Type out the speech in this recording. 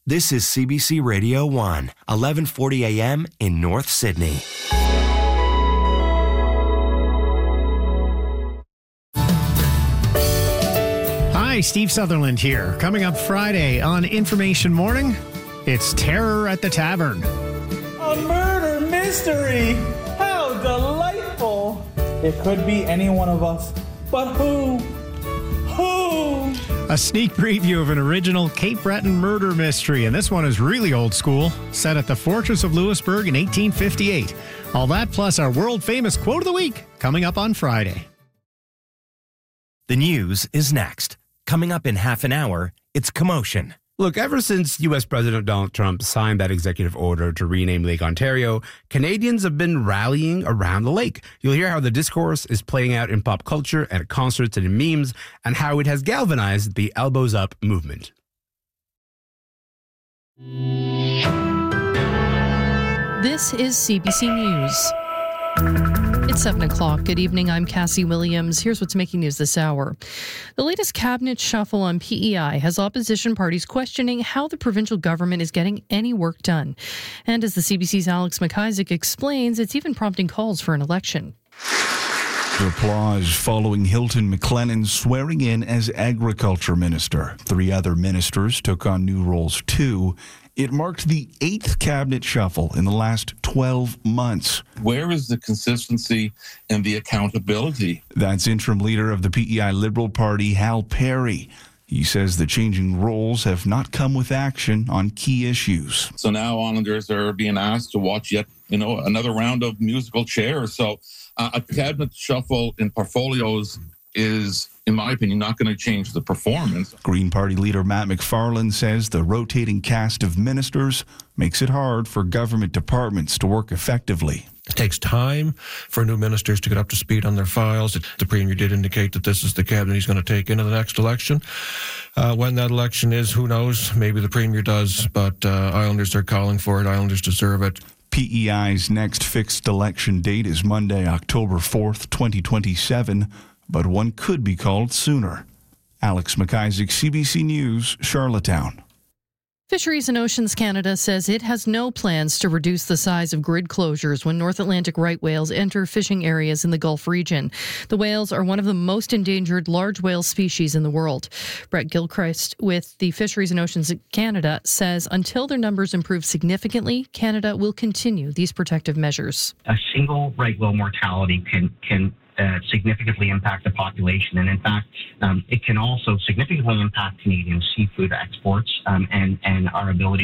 This is CBC Radio 1, 1140 a.m. in North Sydney. Hi, Steve Sutherland here. Coming up Friday on Information Morning, it's Terror at the Tavern. A murder mystery! How delightful! It could be any one of us, but who? Who? A sneak preview of an original Cape Breton murder mystery, and this one is really old school, set at the Fortress of Louisbourg in 1858. All that plus our world-famous quote of the week coming up on Friday. The news is next. Coming up in half an hour, it's Commotion. Look, ever since U.S. President Donald Trump signed that executive order to rename Lake Ontario, Canadians have been rallying around the lake. You'll hear how the discourse is playing out in pop culture, at concerts and in memes, and how it has galvanized the Elbows Up movement. This is CBC News. It's 7 o'clock. Good evening. I'm Cassie Williams. Here's what's making news this hour. The latest cabinet shuffle on PEI has opposition parties questioning how the provincial government is getting any work done. And as the CBC's Alex McIsaac explains, it's even prompting calls for an election. Applause following Hilton McLennan swearing in as Agriculture Minister. 3 other ministers took on new roles too. It marked the 8th cabinet shuffle in the last 12 months. Where is the consistency and the accountability? That's interim leader of the PEI Liberal Party, Hal Perry. He says the changing roles have not come with action on key issues. So now Islanders are being asked to watch yet, another round of musical chairs. So a cabinet shuffle in portfolios is, in my opinion, not going to change the performance. Green Party leader Matt McFarland says the rotating cast of ministers makes it hard for government departments to work effectively. It takes time for new ministers to get up to speed on their files. The Premier did indicate that this is the cabinet he's going to take into the next election. When that election is, who knows? Maybe the Premier does, but Islanders are calling for it. Islanders deserve it. PEI's next fixed election date is Monday, October 4th, 2027. But one could be called sooner. Alex McIsaac, CBC News, Charlottetown. Fisheries and Oceans Canada says it has no plans to reduce the size of grid closures when North Atlantic right whales enter fishing areas in the Gulf region. The whales are one of the most endangered large whale species in the world. Brett Gilchrist with the Fisheries and Oceans Canada says until their numbers improve significantly, Canada will continue these protective measures. A single right whale mortality can significantly impact the population. And in fact, it can also significantly impact Canadian seafood exports and our ability